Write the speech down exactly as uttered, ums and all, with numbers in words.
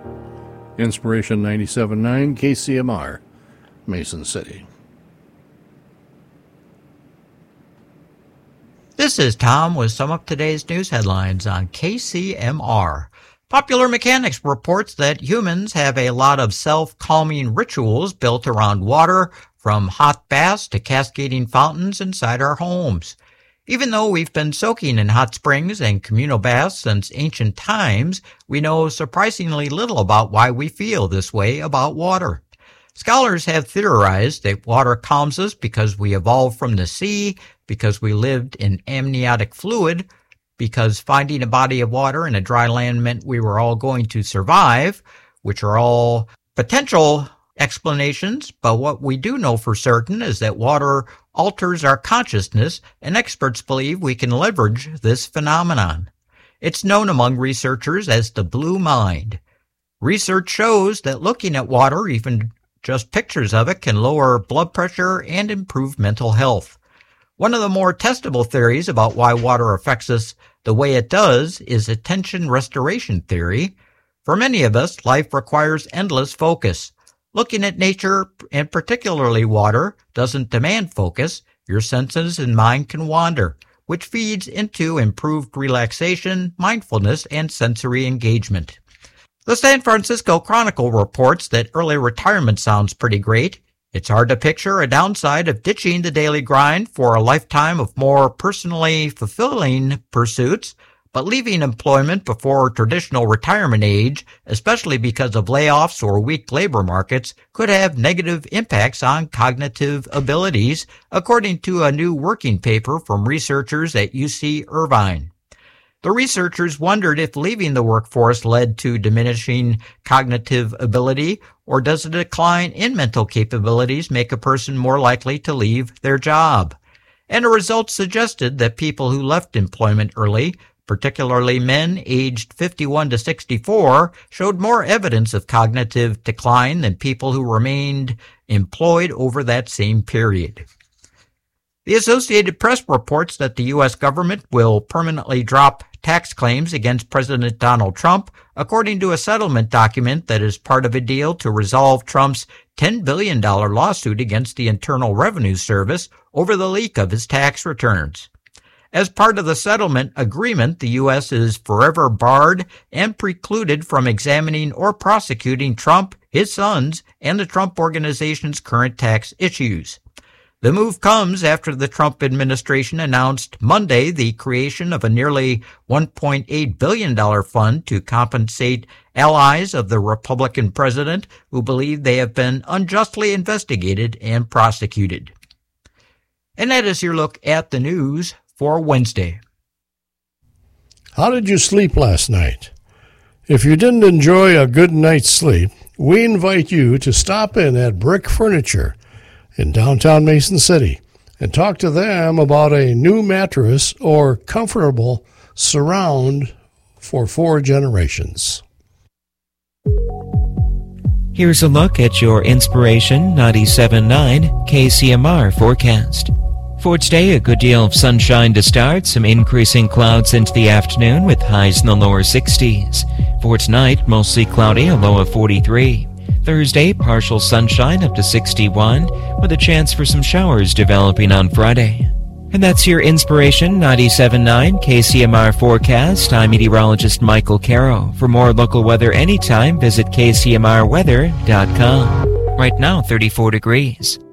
Inspiration ninety-seven point nine K C M R, Mason City. This is Tom with some of today's news headlines on K C M R. Popular Mechanics reports that humans have a lot of self-calming rituals built around water, from hot baths to cascading fountains inside our homes. Even though we've been soaking in hot springs and communal baths since ancient times, we know surprisingly little about why we feel this way about water. Scholars have theorized that water calms us because we evolved from the sea, because we lived in amniotic fluid, because finding a body of water in a dry land meant we were all going to survive, which are all potential explanations, but what we do know for certain is that water alters our consciousness, and experts believe we can leverage this phenomenon. It's known among researchers as the blue mind. Research shows that looking at water, even just pictures of it, can lower blood pressure and improve mental health. One of the more testable theories about why water affects us the way it does is attention restoration theory. For many of us, life requires endless focus. Looking at nature, and particularly water, doesn't demand focus. Your senses and mind can wander, which feeds into improved relaxation, mindfulness, and sensory engagement. The San Francisco Chronicle reports that early retirement sounds pretty great. It's hard to picture a downside of ditching the daily grind for a lifetime of more personally fulfilling pursuits, but leaving employment before traditional retirement age, especially because of layoffs or weak labor markets, could have negative impacts on cognitive abilities, according to a new working paper from researchers at U C Irvine. The researchers wondered if leaving the workforce led to diminishing cognitive ability, or does a decline in mental capabilities make a person more likely to leave their job? And the results suggested that people who left employment early, particularly men aged fifty-one to sixty-four, showed more evidence of cognitive decline than people who remained employed over that same period. The Associated Press reports that the U S government will permanently drop tax claims against President Donald Trump, according to a settlement document that is part of a deal to resolve Trump's ten billion dollars lawsuit against the Internal Revenue Service over the leak of his tax returns. As part of the settlement agreement, the U S is forever barred and precluded from examining or prosecuting Trump, his sons, and the Trump Organization's current tax issues. The move comes after the Trump administration announced Monday the creation of a nearly one point eight billion dollars fund to compensate allies of the Republican president who believe they have been unjustly investigated and prosecuted. And that is your look at the news for Wednesday. How did you sleep last night? If you didn't enjoy a good night's sleep, we invite you to stop in at Brick Furniture in downtown Mason City and talk to them about a new mattress or comfortable surround for four generations. Here's a look at your Inspiration ninety-seven point nine K C M R forecast. For today, a good deal of sunshine to start, some increasing clouds into the afternoon with highs in the lower sixties. For tonight, mostly cloudy, a low of forty-three. Thursday, partial sunshine up to sixty-one, with a chance for some showers developing on Friday. And that's your Inspiration ninety-seven point nine K C M R forecast. I'm meteorologist Michael Caro. For more local weather anytime, visit K C M R weather dot com. Right now, thirty-four degrees.